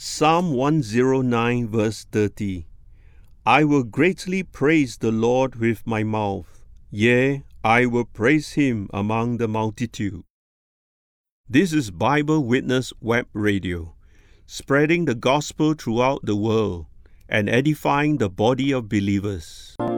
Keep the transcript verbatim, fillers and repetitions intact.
Psalm one oh nine verse thirty. I will greatly praise the Lord with my mouth. Yea, I will praise him among the multitude. This is Bible Witness Web Radio, spreading the gospel throughout the world and edifying the body of believers.